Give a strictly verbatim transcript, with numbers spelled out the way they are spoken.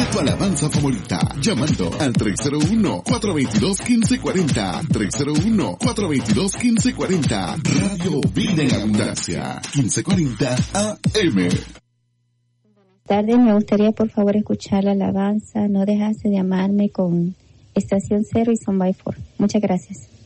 tu alabanza favorita, llamando al tres cero uno, cuatro dos dos, uno cinco cuatro cero, tres cero uno, cuatro dos dos, uno cinco cuatro cero, Radio Vida en Abundancia, quince cuarenta A M. Tarde, me gustaría por favor escuchar la alabanza No dejaste de amarme con Estación Cero y Son by Four. Muchas gracias.